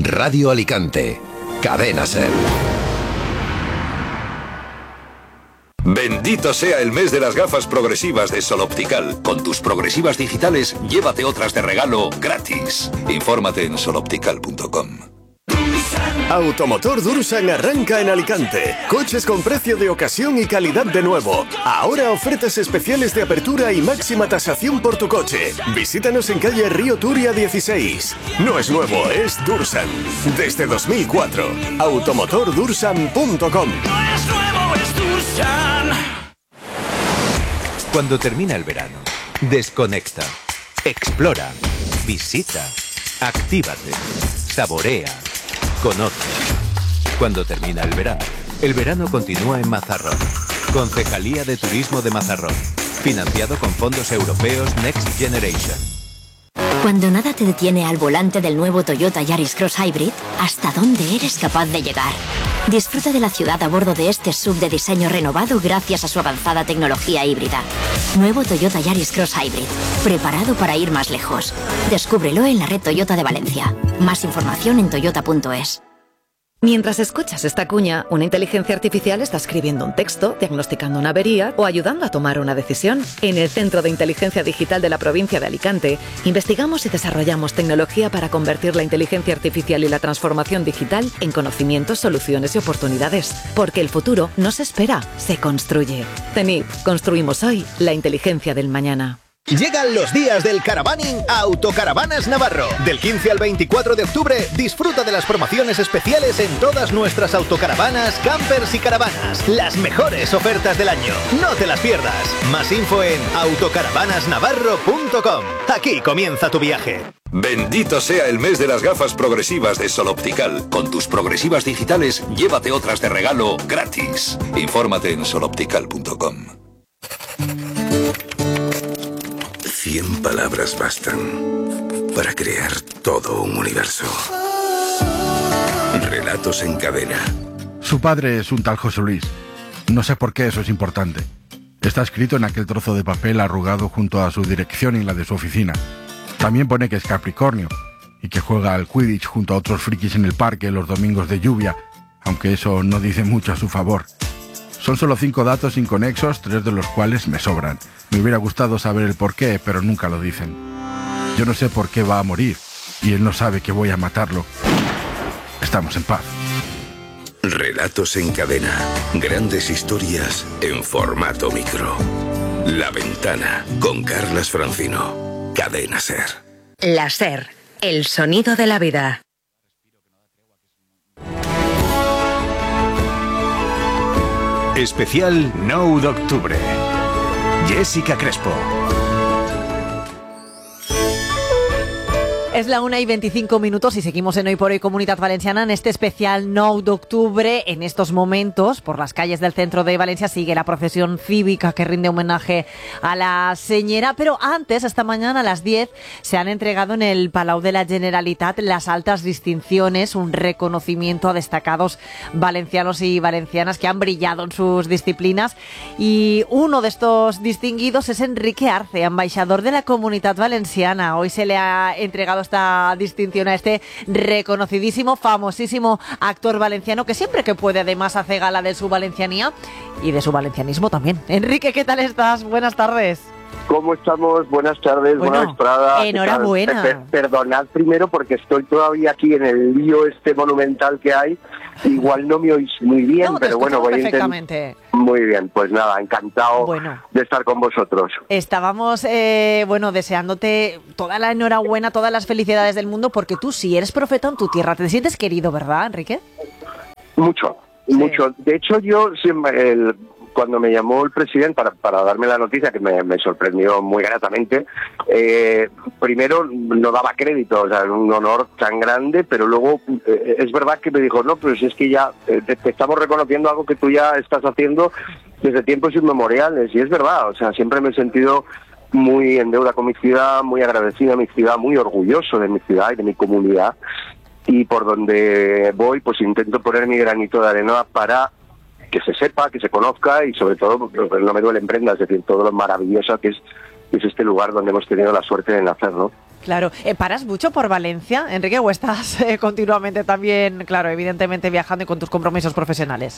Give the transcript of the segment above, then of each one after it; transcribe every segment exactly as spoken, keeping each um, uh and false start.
Radio Alicante. Cadena SER. Bendito sea el mes de las gafas progresivas de Sol Optical. Con tus progresivas digitales, llévate otras de regalo gratis. Infórmate en sol optical punto com. Automotor Dursan arranca en Alicante. Coches con precio de ocasión y calidad de nuevo. Ahora ofertas especiales de apertura y máxima tasación por tu coche. Visítanos en calle Río Turia dieciséis. No es nuevo, es Dursan. Desde dos mil cuatro. automotor dursan punto com. No es nuevo, es Dursan. Cuando termina el verano, desconecta, explora, visita, actívate, saborea, conoce. Cuando termina el verano, el verano continúa en Mazarrón. Concejalía de Turismo de Mazarrón. Financiado con fondos europeos Next Generation. Cuando nada te detiene al volante del nuevo Toyota Yaris Cross Hybrid, ¿hasta dónde eres capaz de llegar? Disfruta de la ciudad a bordo de este S U V de diseño renovado gracias a su avanzada tecnología híbrida. Nuevo Toyota Yaris Cross Hybrid, preparado para ir más lejos. Descúbrelo en la red Toyota de Valencia. Más información en toyota punto es. Mientras escuchas esta cuña, una inteligencia artificial está escribiendo un texto, diagnosticando una avería o ayudando a tomar una decisión. En el Centro de Inteligencia Digital de la provincia de Alicante, investigamos y desarrollamos tecnología para convertir la inteligencia artificial y la transformación digital en conocimientos, soluciones y oportunidades. Porque el futuro no se espera, se construye. CENIT, construimos hoy la inteligencia del mañana. Llegan los días del caravaning a Autocaravanas Navarro. Del quince al veinticuatro de octubre, disfruta de las promociones especiales en todas nuestras autocaravanas, campers y caravanas. Las mejores ofertas del año. No te las pierdas. Más info en autocaravanas navarro punto com. Aquí comienza tu viaje. Bendito sea el mes de las gafas progresivas de Sol Optical. Con tus progresivas digitales, llévate otras de regalo gratis. Infórmate en sol optical punto com. Cien palabras bastan para crear todo un universo. Relatos en cadena. Su padre es un tal José Luis. No sé por qué eso es importante. Está escrito en aquel trozo de papel arrugado junto a su dirección y la de su oficina. También pone que es Capricornio y que juega al Quidditch junto a otros frikis en el parque los domingos de lluvia, aunque eso no dice mucho a su favor. Son solo cinco datos inconexos, tres de los cuales me sobran. Me hubiera gustado saber el porqué, pero nunca lo dicen. Yo no sé por qué va a morir, y él no sabe que voy a matarlo. Estamos en paz. Relatos en cadena. Grandes historias en formato micro. La Ventana, con Carlas Francino. Cadena SER. La SER, el sonido de la vida. Especial Nou d'Octubre. Jessica Crespo. Es la una y veinticinco minutos y seguimos en Hoy por Hoy Comunitat Valenciana en este especial Nou d'Octubre. En estos momentos, por las calles del centro de Valencia, sigue la procesión cívica que rinde homenaje a la señera. Pero antes, esta mañana a las diez, se han entregado en el Palau de la Generalitat las altas distinciones, un reconocimiento a destacados valencianos y valencianas que han brillado en sus disciplinas. Y uno de estos distinguidos es Enrique Arce, embajador de la Comunitat Valenciana. Hoy se le ha entregado esta distinción a este reconocidísimo, famosísimo actor valenciano que siempre que puede además hace gala de su valencianía y de su valencianismo también. Enrique, ¿qué tal estás? Buenas tardes. ¿Cómo estamos? Buenas tardes, bueno, buena estrada. Enhorabuena. Per- perdonad primero porque estoy todavía aquí en el lío este monumental que hay. Igual no me oís muy bien, no, pero bueno, voy a intentar. Muy bien, pues nada, encantado bueno, de estar con vosotros. Estábamos, eh, bueno, deseándote toda la enhorabuena, todas las felicidades del mundo, porque tú sí eres profeta en tu tierra. ¿Te sientes querido, verdad, Enrique? Mucho, sí. mucho. De hecho, yo siempre... El, Cuando me llamó el presidente para, para darme la noticia, que me, me sorprendió muy gratamente, eh, primero no daba crédito, o sea, un honor tan grande, pero luego eh, es verdad que me dijo, no, pues es que ya eh, te, te estamos reconociendo algo que tú ya estás haciendo desde tiempos inmemoriales, y es verdad, o sea, siempre me he sentido muy en deuda con mi ciudad, muy agradecido a mi ciudad, muy orgulloso de mi ciudad y de mi comunidad, y por donde voy, pues intento poner mi granito de arena para que se sepa, que se conozca y sobre todo, porque no me duele en prenda, es decir, todo lo maravilloso que es, es este lugar donde hemos tenido la suerte de nacer, ¿no? Claro. Eh, ¿Paras mucho por Valencia, Enrique, o estás eh, continuamente también, claro, evidentemente viajando y con tus compromisos profesionales?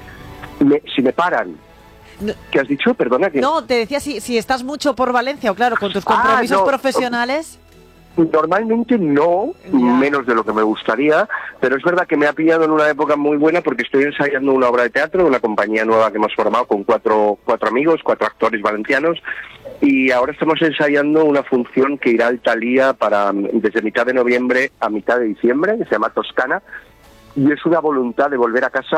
Me, si me paran. No. ¿Qué has dicho? Perdona. Que... No, te decía si, si estás mucho por Valencia o, claro, con tus compromisos ah, no. profesionales. Normalmente no, ya. menos de lo que me gustaría, pero es verdad que me ha pillado en una época muy buena porque estoy ensayando una obra de teatro de una compañía nueva que hemos formado con cuatro, cuatro amigos, cuatro actores valencianos, y ahora estamos ensayando una función que irá al Thalía para desde mitad de noviembre a mitad de diciembre, que se llama Toscana, y es una voluntad de volver a casa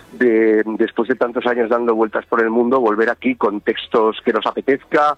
de, después de tantos años dando vueltas por el mundo, volver aquí con textos que nos apetezca,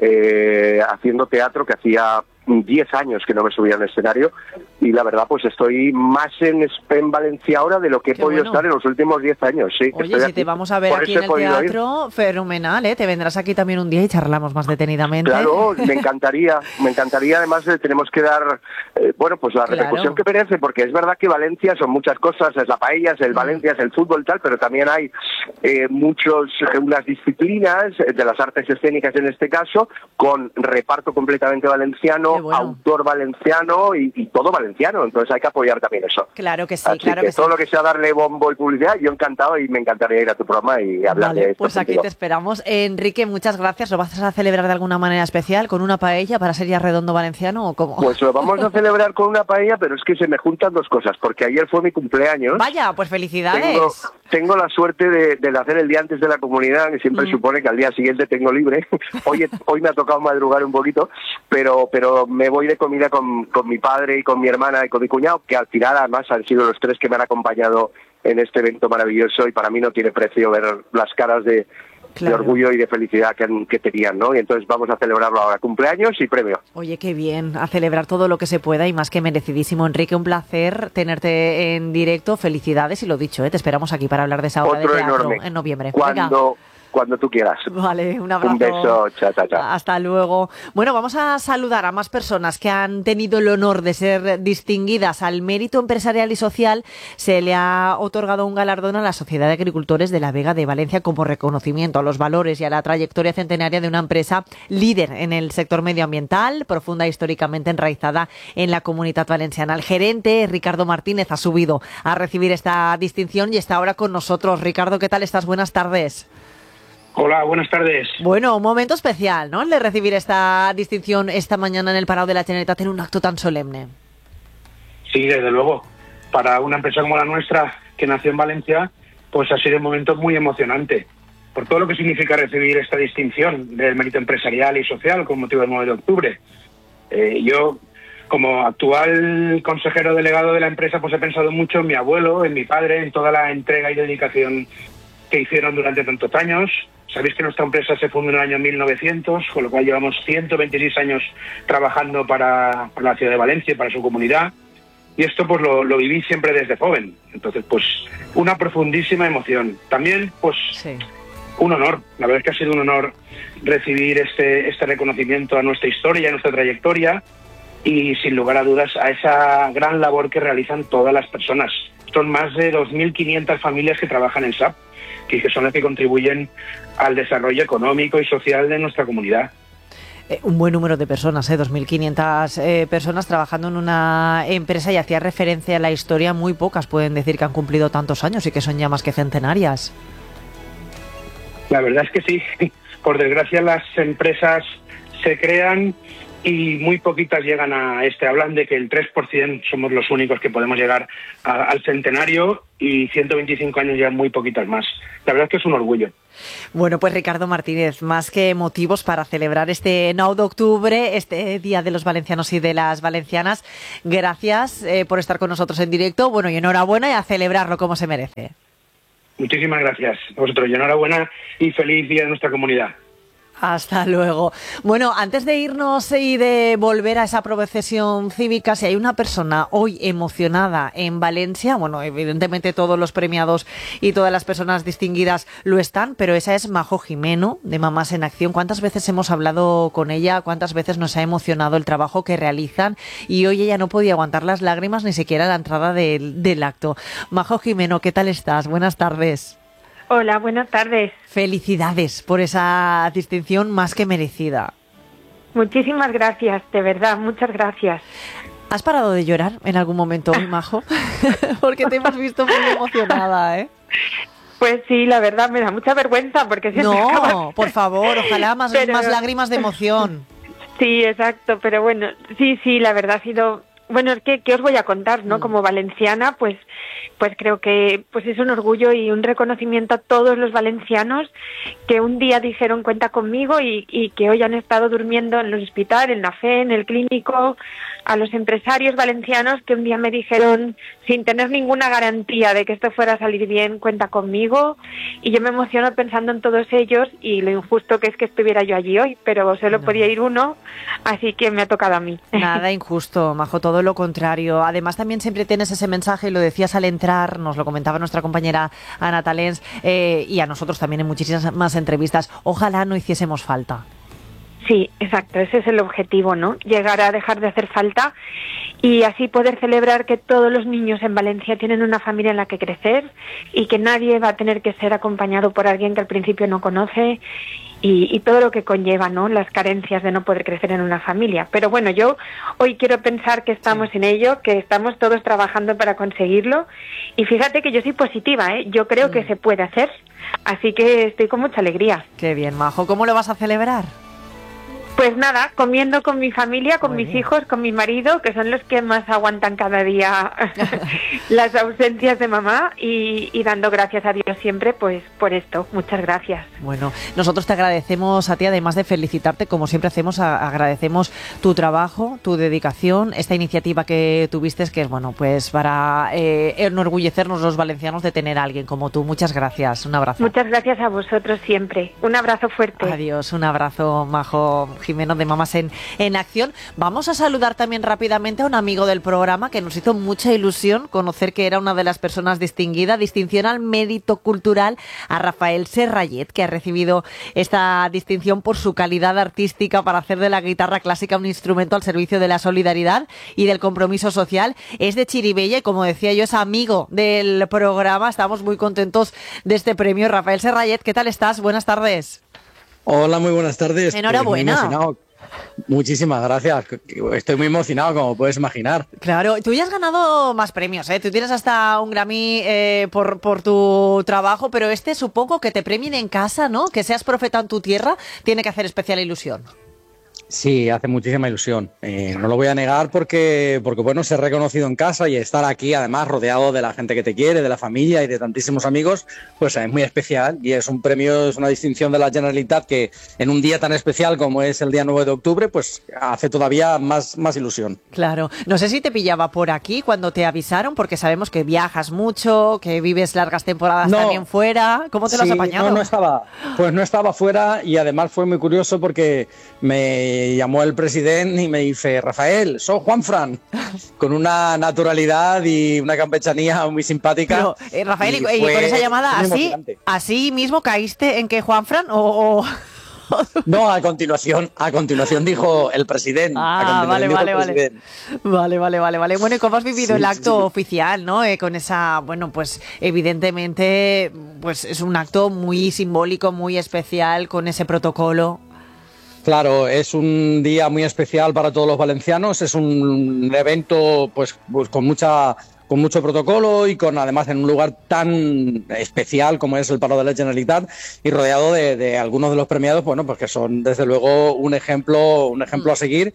eh, haciendo teatro que hacía diez años que no me subía al escenario, y la verdad pues estoy más en, en Valencia ahora de lo que he Qué podido bueno. estar en los últimos diez años. Sí, Oye, si aquí. te vamos a ver Por aquí en el teatro, ir. fenomenal, ¿eh? Te vendrás aquí también un día y charlamos más detenidamente. Claro, me encantaría, me encantaría. Además eh, tenemos que dar, eh, bueno, pues la repercusión claro. que merece, porque es verdad que Valencia son muchas cosas, es la paella, es el mm. Valencia, es el fútbol tal, pero también hay eh, muchos, eh, unas disciplinas eh, de las artes escénicas en este caso, con reparto completamente valenciano, bueno. autor valenciano y, y todo valenciano, entonces hay que apoyar también eso. Claro que sí, Así claro que, que todo sí. lo que sea darle bombo y publicidad, yo encantado y me encantaría ir a tu programa y hablar vale, de esto. Pues aquí contigo. te esperamos. Enrique, muchas gracias. ¿Lo vas a celebrar de alguna manera especial con una paella para ser ya redondo valenciano o cómo? Pues lo vamos a celebrar con una paella, pero es que se me juntan dos cosas, porque ayer fue mi cumpleaños. Vaya, pues felicidades. Tengo, tengo la suerte de, de nacer el día antes de la comunidad, que siempre mm. supone que al día siguiente tengo libre. Hoy, hoy me ha tocado madrugar un poquito, pero, pero me voy de comida con, con mi padre y con mi hermana y con mi cuñado, que al final además han sido los tres que me han acompañado en este evento maravilloso, y para mí no tiene precio ver las caras de, claro. de orgullo y de felicidad que, que tenían, ¿no? Y entonces vamos a celebrarlo ahora, cumpleaños y premio. Oye, qué bien, a celebrar todo lo que se pueda y más que merecidísimo. Enrique, un placer tenerte en directo, felicidades y lo dicho, ¿eh? Te esperamos aquí para hablar de esa obra Otro de teatro enorme. en noviembre. Cuando... Cuando tú quieras. Vale, un abrazo. Un beso, chao, chao, chao. Hasta luego. Bueno, vamos a saludar a más personas que han tenido el honor de ser distinguidas al mérito empresarial y social. Se le ha otorgado un galardón a la Sociedad de Agricultores de la Vega de Valencia como reconocimiento a los valores y a la trayectoria centenaria de una empresa líder en el sector medioambiental, profunda e históricamente enraizada en la Comunitat Valenciana. El gerente, Ricardo Martínez, ha subido a recibir esta distinción y está ahora con nosotros. Ricardo, ¿qué tal estás? Buenas tardes. Hola, buenas tardes. Bueno, un momento especial, ¿no?, el de recibir esta distinción esta mañana en el Palau de la Generalitat en un acto tan solemne. Sí, desde luego. Para una empresa como la nuestra, que nació en Valencia, pues ha sido un momento muy emocionante. Por todo lo que significa recibir esta distinción del mérito empresarial y social con motivo del nueve de octubre. Eh, yo, como actual consejero delegado de la empresa, pues he pensado mucho en mi abuelo, en mi padre, en toda la entrega y dedicación que hicieron durante tantos años. Sabéis que nuestra empresa se fundó en el año mil novecientos, con lo cual llevamos ciento veintiséis años trabajando para, para la ciudad de Valencia y para su comunidad. Y esto pues lo, lo viví siempre desde joven. Entonces, pues una profundísima emoción. También, pues, sí. un honor. La verdad es que ha sido un honor recibir este, este reconocimiento a nuestra historia, a nuestra trayectoria y, sin lugar a dudas, a esa gran labor que realizan todas las personas. Son más de dos mil quinientas familias que trabajan en S A P, que son las que contribuyen al desarrollo económico y social de nuestra comunidad. Eh, un buen número de personas, ¿eh? dos mil quinientas eh, personas trabajando en una empresa, y hacía referencia a la historia. Muy pocas pueden decir que han cumplido tantos años y que son ya más que centenarias. La verdad es que sí. Por desgracia, las empresas se crean y muy poquitas llegan a este. Hablan de que el tres por ciento somos los únicos que podemos llegar a, al centenario, y ciento veinticinco años ya muy poquitas más. La verdad es que es un orgullo. Bueno, pues Ricardo Martínez, más que motivos para celebrar este nueve de octubre, este Día de los Valencianos y de las Valencianas. Gracias eh, por estar con nosotros en directo. Bueno, y enhorabuena, y a celebrarlo como se merece. Muchísimas gracias a vosotros, y enhorabuena y feliz día de nuestra comunidad. Hasta luego. Bueno, antes de irnos y de volver a esa procesión cívica, si hay una persona hoy emocionada en Valencia, bueno, evidentemente todos los premiados y todas las personas distinguidas lo están, pero esa es Majo Jimeno, de Mamás en Acción. ¿Cuántas veces hemos hablado con ella? ¿Cuántas veces nos ha emocionado el trabajo que realizan? Y hoy ella no podía aguantar las lágrimas ni siquiera a la entrada del, del acto. Majo Jimeno, ¿qué tal estás? Buenas tardes. Hola, buenas tardes. Felicidades por esa distinción más que merecida. Muchísimas gracias, de verdad, muchas gracias. ¿Has parado de llorar en algún momento hoy, Majo? Porque te hemos visto muy emocionada, ¿eh? Pues sí, la verdad me da mucha vergüenza porque siempre No, acaba... por favor, ojalá más, Pero... más lágrimas de emoción. Sí, exacto, pero bueno, sí, sí, la verdad ha sido... Bueno, es que, ¿qué os voy a contar, no? Como valenciana, pues pues creo que pues es un orgullo y un reconocimiento a todos los valencianos que un día dijeron cuenta conmigo y, y que hoy han estado durmiendo en el hospital, en la fe, en el clínico, a los empresarios valencianos que un día me dijeron, sin tener ninguna garantía de que esto fuera a salir bien, cuenta conmigo, y yo me emociono pensando en todos ellos y lo injusto que es que estuviera yo allí hoy, pero solo no. podía ir uno, así que me ha tocado a mí. Nada injusto, Majo, todo lo contrario. Además también siempre tienes ese mensaje, y lo decías al entrar, nos lo comentaba nuestra compañera Ana Talens, eh, y a nosotros también en muchísimas más entrevistas, ojalá no hiciésemos falta. Sí, exacto, ese es el objetivo, ¿no? Llegar a dejar de hacer falta y así poder celebrar que todos los niños en Valencia tienen una familia en la que crecer y que nadie va a tener que ser acompañado por alguien que al principio no conoce y, y todo lo que conlleva, ¿no? Las carencias de no poder crecer en una familia. Pero bueno, yo hoy quiero pensar que estamos sí. en ello, que estamos todos trabajando para conseguirlo y fíjate que yo soy positiva, ¿eh? Yo creo mm. que se puede hacer, así que estoy con mucha alegría. Qué bien, Majo. ¿Cómo lo vas a celebrar? Pues nada, comiendo con mi familia, con Muy mis bien. hijos, con mi marido, que son los que más aguantan cada día las ausencias de mamá y, y dando gracias a Dios siempre pues por esto. Muchas gracias. Bueno, nosotros te agradecemos a ti, además de felicitarte, como siempre hacemos, a, agradecemos tu trabajo, tu dedicación, esta iniciativa que tuviste, que es bueno, pues para eh, enorgullecernos los valencianos de tener a alguien como tú. Muchas gracias, un abrazo. Muchas gracias a vosotros siempre. Un abrazo fuerte. Adiós, un abrazo, Majo Jimeno de Mamás en, en Acción. Vamos a saludar también rápidamente a un amigo del programa que nos hizo mucha ilusión conocer que era una de las personas distinguidas, distinción al mérito cultural, a Rafael Serrallet, que ha recibido esta distinción por su calidad artística para hacer de la guitarra clásica un instrumento al servicio de la solidaridad y del compromiso social. Es de Chirivella y, como decía yo, es amigo del programa. Estamos muy contentos de este premio. Rafael Serrallet, ¿qué tal estás? Buenas tardes. Hola, muy buenas tardes. Enhorabuena. Pues Muchísimas gracias. Estoy muy emocionado, como puedes imaginar. Claro, tú ya has ganado más premios, ¿eh? Tú tienes hasta un Grammy eh, por, por tu trabajo, pero este supongo que te premien en casa, ¿no? Que seas profeta en tu tierra, tiene que hacer especial ilusión. Sí, hace muchísima ilusión. Eh, no lo voy a negar porque, porque, bueno, ser reconocido en casa y estar aquí, además, rodeado de la gente que te quiere, de la familia y de tantísimos amigos, pues es muy especial y es un premio, es una distinción de la Generalitat que en un día tan especial como es el día nueve de octubre, pues hace todavía más, más ilusión. Claro. No sé si te pillaba por aquí cuando te avisaron, porque sabemos que viajas mucho, que vives largas temporadas no, también fuera. ¿Cómo te lo has sí, apañado? No, no estaba. Pues no estaba fuera y además fue muy curioso porque me llamó el presidente y me dice: Rafael, soy Juanfran, con una naturalidad y una campechanía muy simpática. Pero, eh, Rafael, y, y, y con esa llamada, ¿así, ¿así mismo caíste en que Juanfran o...? o... No, a continuación, a continuación dijo el presidente. Ah, vale, vale, vale. Vale, vale, vale, vale. Bueno, ¿y cómo has vivido sí, el acto sí. oficial, no? Eh, con esa, bueno, pues evidentemente, pues es un acto muy simbólico, muy especial, con ese protocolo. Claro, es un día muy especial para todos los valencianos, es un evento pues, pues con mucha con mucho protocolo y con además en un lugar tan especial como es el Palau de la Generalitat y rodeado de, de algunos de los premiados, bueno, pues que son desde luego un ejemplo, un ejemplo a seguir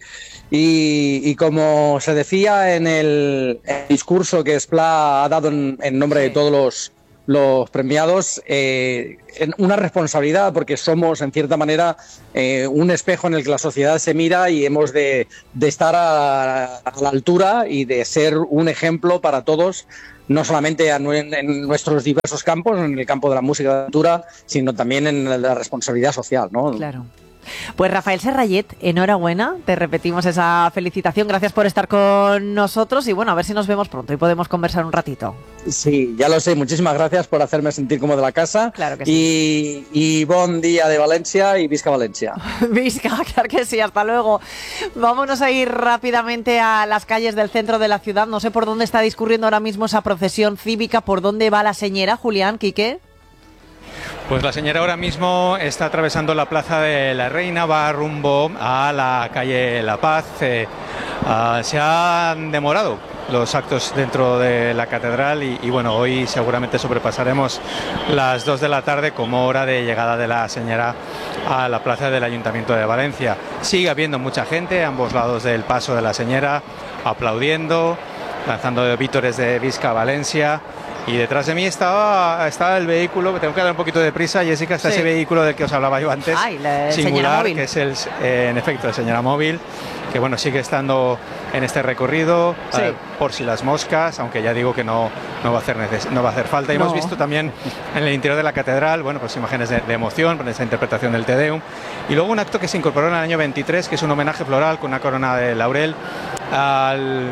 y, y como se decía en el, el discurso que Esplá ha dado en, en nombre sí. de todos los los premiados, eh, una responsabilidad porque somos en cierta manera eh, un espejo en el que la sociedad se mira y hemos de, de estar a, a la altura y de ser un ejemplo para todos, no solamente en, en nuestros diversos campos, en el campo de la música y la cultura, sino también en la responsabilidad social, ¿no? Claro. Pues Rafael Serrallet, enhorabuena, te repetimos esa felicitación, gracias por estar con nosotros y bueno, a ver si nos vemos pronto y podemos conversar un ratito. Sí, ya lo sé, muchísimas gracias por hacerme sentir como de la casa. Claro que sí. Y, y bon día de Valencia y visca Valencia. Visca, claro que sí, hasta luego. Vámonos a ir rápidamente a las calles del centro de la ciudad, no sé por dónde está discurriendo ahora mismo esa procesión cívica, por dónde va la señera, Julián, Quique. Pues la señora ahora mismo está atravesando la Plaza de la Reina, va rumbo a la calle La Paz. Eh, uh, se han demorado los actos dentro de la catedral y, y bueno, hoy seguramente sobrepasaremos las dos de la tarde como hora de llegada de la señora a la plaza del Ayuntamiento de Valencia. Sigue habiendo mucha gente a ambos lados del paso de la señora, aplaudiendo, lanzando vítores de Visca Valencia. Y detrás de mí estaba, estaba el vehículo, tengo que dar un poquito de prisa, Jessica, está sí. ese vehículo del que os hablaba yo antes, Ay, la singular, que es el, eh, en efecto, el señora móvil, que bueno, sigue estando en este recorrido, sí. eh, por si las moscas, aunque ya digo que no, no, va, a hacer neces- no va a hacer falta. Y no. Hemos visto también en el interior de la catedral, bueno, pues imágenes de, de emoción, con esa interpretación del Te Deum, y luego un acto que se incorporó en el año veintitrés, que es un homenaje floral con una corona de laurel al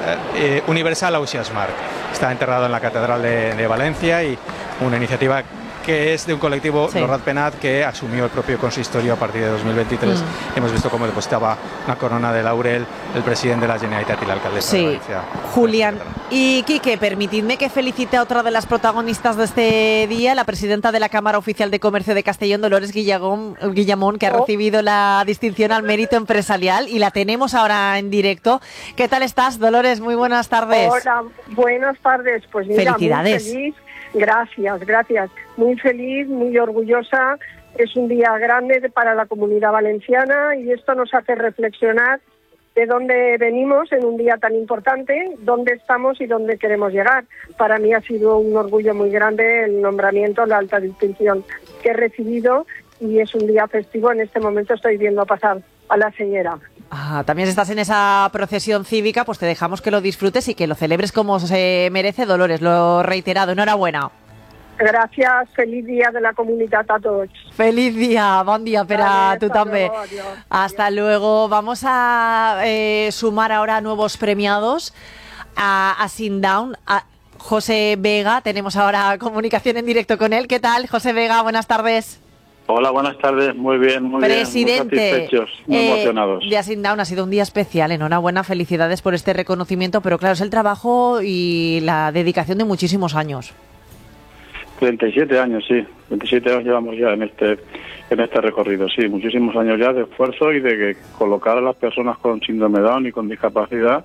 eh, Universal Ausiàs Marc. Está enterrado en la Catedral de, de Valencia y una iniciativa que es de un colectivo, sí. Lorrat Penat, que asumió el propio consistorio a partir de dos mil veintitrés. Mm. Hemos visto cómo depositaba una corona de laurel el presidente de la Generalitat y la alcaldesa sí. de Valencia. Julián. Y Quique, permitidme que felicite a otra de las protagonistas de este día, la presidenta de la Cámara Oficial de Comercio de Castellón, Dolores Guillamón, Guillamón, que ha oh. recibido la distinción al mérito empresarial y la tenemos ahora en directo. ¿Qué tal estás, Dolores? Muy buenas tardes. Hola, buenas tardes. Pues mira, felicidades. Muy feliz. Gracias, gracias. Muy feliz, muy orgullosa. Es un día grande para la Comunidad Valenciana y esto nos hace reflexionar de dónde venimos en un día tan importante, dónde estamos y dónde queremos llegar. Para mí ha sido un orgullo muy grande el nombramiento, la alta distinción que he recibido y es un día festivo. En este momento estoy viendo pasar a la señora. Ah, también estás en esa procesión cívica, pues te dejamos que lo disfrutes y que lo celebres como se merece, Dolores, lo reiterado. Enhorabuena. Gràcies, feliz dia de la comunitat a tots. Feliz día, bon dia per a tu també. Luego, adiós. Hasta adiós. Luego. Vamos a eh, sumar ahora nuevos premiados a, a Sundown, a José Vega. Tenemos ahora comunicación en directo con él. ¿Qué tal, José Vega? Buenas tardes. Hola, buenas tardes, muy bien, muy Presidente, bien, muy satisfechos, muy eh, emocionados. De Sundown ha sido un día especial, enhorabuena, felicidades por este reconocimiento, pero claro, es el trabajo y la dedicación de muchísimos años. treinta y siete años, sí, veintisiete años llevamos ya en este en este recorrido, sí, muchísimos años ya de esfuerzo y de que colocar a las personas con síndrome Down y con discapacidad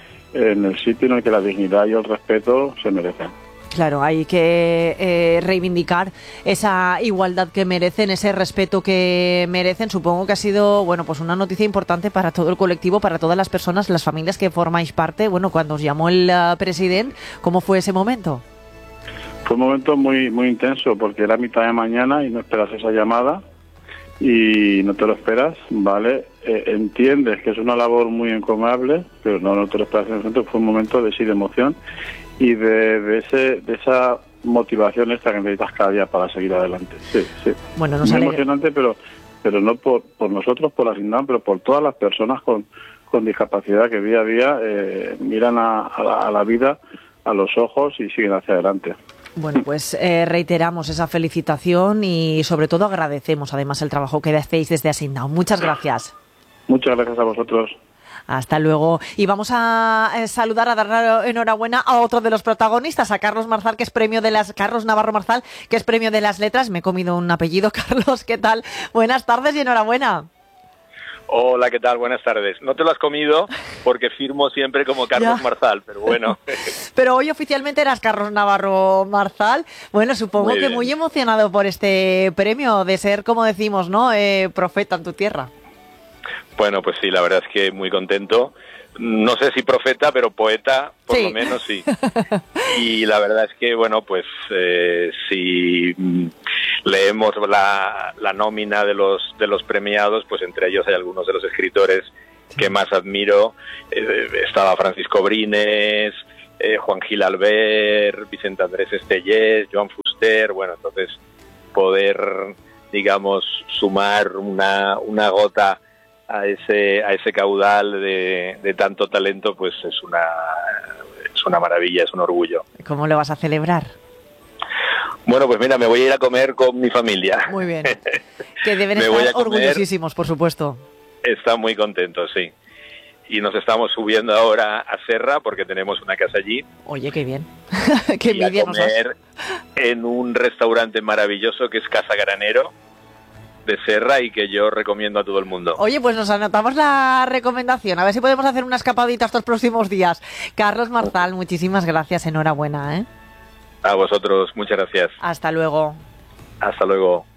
en el sitio en el que la dignidad y el respeto se merecen. Claro, hay que eh, reivindicar esa igualdad que merecen, ese respeto que merecen. Supongo que ha sido, bueno, pues una noticia importante para todo el colectivo, para todas las personas, las familias que formáis parte. Bueno, cuando os llamó el uh, presidente, ¿cómo fue ese momento? Fue un momento muy muy intenso porque era mitad de mañana y no esperas esa llamada y no te lo esperas, ¿vale? Eh, entiendes que es una labor muy encomiable, pero no, no te lo esperas en el momento. Fue un momento de sí de emoción y de, de ese de esa motivación extra que necesitas cada día para seguir adelante. Sí, sí. Bueno, nos muy alegra. emocionante, pero pero no por, por nosotros, por la Sundown, pero por todas las personas con, con discapacidad que día a día eh, miran a, a, la, a la vida a los ojos y siguen hacia adelante. Bueno, pues eh, reiteramos esa felicitación y sobre todo agradecemos además el trabajo que hacéis desde Sundown. Muchas gracias. Muchas gracias a vosotros. Hasta luego. Y vamos a eh, saludar, a dar enhorabuena a otro de los protagonistas, a Carlos Marzal, que es premio de las Carlos Navarro Marzal, que es premio de las letras. Me he comido un apellido, Carlos. ¿Qué tal? Buenas tardes y enhorabuena. Hola, ¿qué tal? Buenas tardes. No te lo has comido porque firmo siempre como Carlos ya. Marzal, pero bueno. Pero hoy oficialmente eras Carlos Navarro Marzal. Bueno, supongo muy que bien. Muy emocionado por este premio de ser, como decimos, ¿no? Eh, profeta en tu tierra. Bueno, pues sí, la verdad es que muy contento. No sé si profeta, pero poeta, por sí. lo menos sí. Y la verdad es que, bueno, pues eh, si leemos la, la nómina de los de los premiados, pues entre ellos hay algunos de los escritores sí. que más admiro. Eh, estaba Francisco Brines, eh, Juan Gil Albert, Vicente Andrés Estellés, Joan Fuster. Bueno, entonces poder, digamos, sumar una, una gota a ese a ese caudal de, de tanto talento, pues es una es una maravilla, es un orgullo. ¿Cómo lo vas a celebrar? Bueno, pues mira, me voy a ir a comer con mi familia. Muy bien. Que deben estar orgullosísimos, por supuesto. Están muy contentos, sí. y nos estamos subiendo ahora a Serra porque tenemos una casa allí. Oye, qué bien. Qué y a envidia nos das. comer en un restaurante maravilloso que es Casa Granero de Serra y que yo recomiendo a todo el mundo. Oye, pues nos anotamos la recomendación. A ver si podemos hacer una escapadita estos próximos días. Carlos Marzal, muchísimas gracias. Enhorabuena, ¿eh? A vosotros, muchas gracias. Hasta luego. Hasta luego.